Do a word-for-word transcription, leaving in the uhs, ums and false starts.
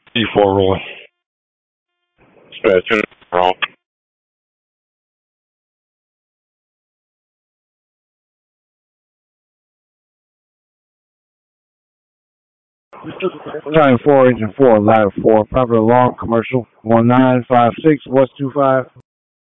E four rolling. Spare two wrong. Line four, engine four, ladder four, private alarm, commercial, one nine five six, West two five.